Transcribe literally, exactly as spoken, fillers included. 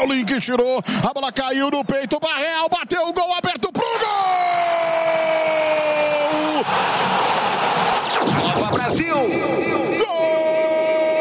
Paulinho que tirou, a bola caiu no peito, Barreal bateu o gol aberto pro gol! Nova Brasil!